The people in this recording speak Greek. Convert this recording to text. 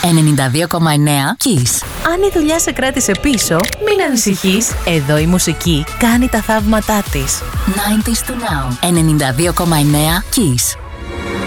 92,9 Kiss. Αν η δουλειά σε κράτησε πίσω, μην ανησυχείς. Εδώ η μουσική κάνει τα θαύματά της. 90s to now. 92,9 Kiss.